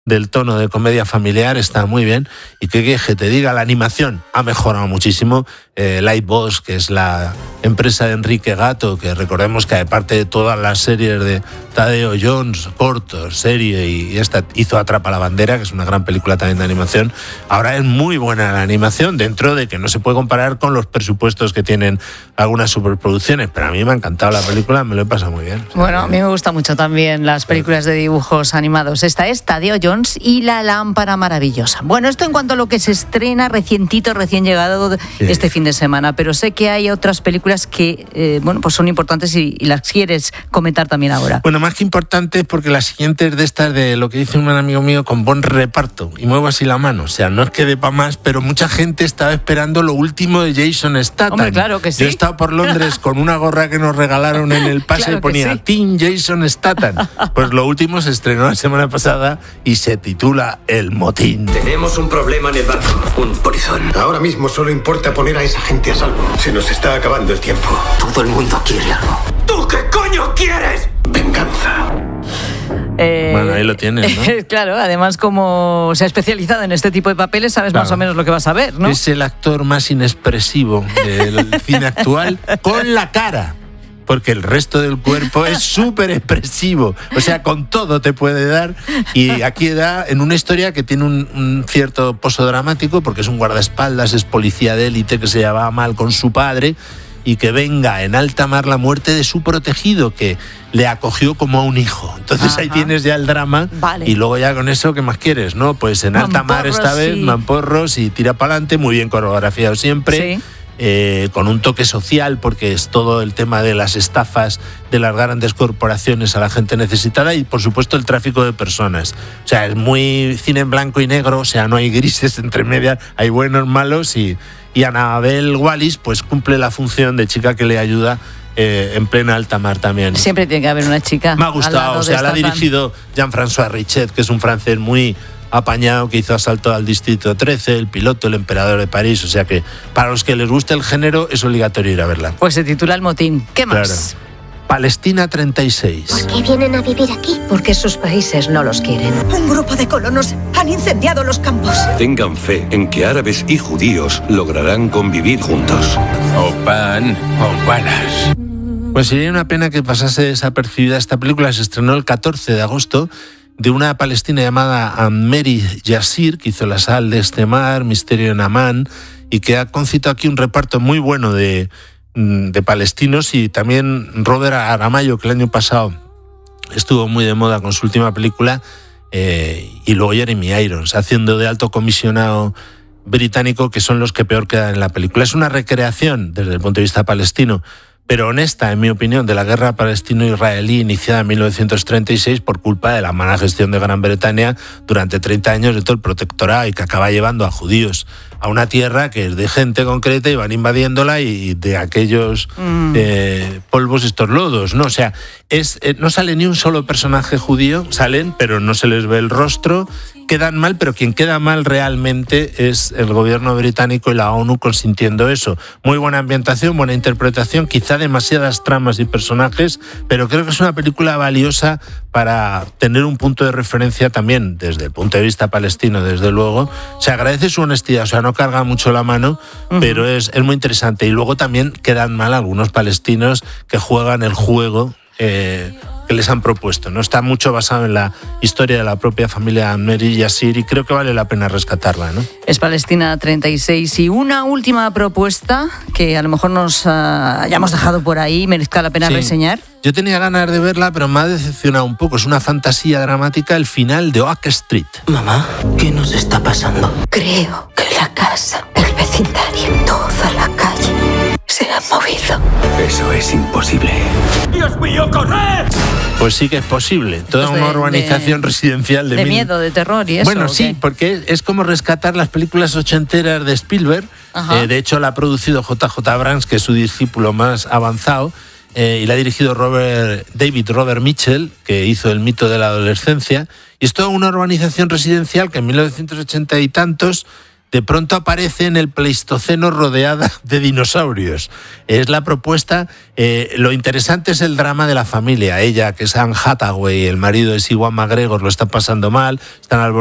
del tono de comedia familiar, está muy bien. Y que te diga, la animación ha mejorado muchísimo. Lightbox, que es la empresa de Enrique Gatto, que recordemos que aparte de todas las series de Tadeo Jones, cortos, serie, y esta hizo Atrapa la bandera, que es una gran película también de animación. Ahora es muy buena la animación, dentro de que no se puede comparar con los presupuestos que tienen algunas superproducciones, pero a mí me ha encantado la película, me lo he pasado muy bien. Bueno, a mí me gustan mucho también las películas de dibujos animados. Esta es Tadeo Jones y La lámpara maravillosa. Bueno, esto en cuanto a lo que se estrena recién llegado este fin de semana, pero sé que hay otras películas que pues son importantes y las quieres comentar también ahora. Bueno, más que importantes, porque la siguiente es de estas de lo que dice un amigo mío, con buen reparto, y muevo así la mano, o sea, no es que dé pa' más, pero mucha gente estaba esperando lo último de Jason Statham. Hombre, claro que sí. Yo he estado por Londres con una gorra que nos regalaron en el pase, claro, y ponía Team Jason Statham. Pues lo último se estrenó la semana pasada y se titula El motín. Tenemos un problema en el barco, un polizón. Ahora mismo solo importa poner a esa gente a salvo. Se nos está acabando el tiempo. Todo el mundo quiere algo. ¿Tú qué coño quieres? Venganza. Bueno, ahí lo tienes, ¿no? Claro, además como se ha especializado en este tipo de papeles, sabes más o menos lo que vas a ver, ¿no? Es el actor más inexpresivo del cine actual con la cara, porque el resto del cuerpo es súper expresivo, o sea, con todo te puede dar, y aquí da en una historia que tiene un cierto pozo dramático, porque es un guardaespaldas, es policía de élite que se llevaba mal con su padre, y que venga en alta mar la muerte de su protegido, que le acogió como a un hijo. Entonces ahí tienes ya el drama, vale. Y luego ya con eso, ¿qué más quieres? ¿No? Pues en alta mar esta vez, mamporros y tira para adelante, muy bien coreografiado siempre. Sí. Con un toque social, porque es todo el tema de las estafas de las grandes corporaciones a la gente necesitada, y por supuesto el tráfico de personas. O sea, es muy cine en blanco y negro, o sea, no hay grises entre medias, hay buenos, malos, y Annabel Wallis pues cumple la función de chica que le ayuda en plena alta mar también. Siempre tiene que haber una chica. Me ha gustado, o sea, la ha dirigido Jean-François Richet, que es un francés muy apañado, que hizo Asalto al Distrito 13, El piloto, El emperador de París, o sea que para los que les gusta el género es obligatorio ir a verla. Pues se titula El motín. ¿Qué más? Claro. Palestina 36. ¿Por qué vienen a vivir aquí? Porque sus países no los quieren. Un grupo de colonos han incendiado los campos. Tengan fe en que árabes y judíos lograrán convivir juntos. O pan o balas. Pues sería una pena que pasase desapercibida. Esta película se estrenó el 14 de agosto, de una palestina llamada Mary Yassir, que hizo La sal de este mar, Misterio en Amán, y que ha concitado aquí un reparto muy bueno de palestinos, y también Robert Aramayo, que el año pasado estuvo muy de moda con su última película, y luego Jeremy Irons, haciendo de alto comisionado británico, que son los que peor quedan en la película. Es una recreación desde el punto de vista palestino, pero honesta, en mi opinión, de la guerra palestino-israelí iniciada en 1936 por culpa de la mala gestión de Gran Bretaña durante 30 años de todo el protectorado, y que acaba llevando a judíos a una tierra que es de gente concreta y van invadiéndola, y de aquellos polvos estos lodos, ¿no? O sea, no sale ni un solo personaje judío, salen, pero no se les ve el rostro, quedan mal, pero quien queda mal realmente es el gobierno británico y la ONU consintiendo eso. Muy buena ambientación, buena interpretación, quizá demasiadas tramas y personajes, pero creo que es una película valiosa para tener un punto de referencia también desde el punto de vista palestino, desde luego. Se agradece su honestidad, o sea, no carga mucho la mano, pero es muy interesante. Y luego también quedan mal algunos palestinos que juegan el juego que les han propuesto, ¿no? Está mucho basado en la historia de la propia familia Mary Yassir, y creo que vale la pena rescatarla, ¿no? Es Palestina 36. Y una última propuesta que a lo mejor nos hayamos dejado por ahí, merezca la pena reseñar. Yo tenía ganas de verla, pero me ha decepcionado un poco. Es una fantasía dramática, el final de Oak Street. Mamá, ¿qué nos está pasando? Creo que la casa, el vecindario, toda la calle se ha movido. Eso es imposible. ¡Dios mío, corred! Pues sí que es posible. Toda una urbanización residencial de miedo, de terror y eso. Bueno, sí, porque es como rescatar las películas ochenteras de Spielberg. De hecho, la ha producido JJ Abrams, que es su discípulo más avanzado, y la ha dirigido David Robert Mitchell, que hizo El mito de la adolescencia. Y es toda una urbanización residencial que en 1980 y tantos de pronto aparece en el Pleistoceno rodeada de dinosaurios. Es la propuesta. Lo interesante es el drama de la familia. Ella, que es Anne Hathaway, el marido es Ewan McGregor, lo está pasando mal, están al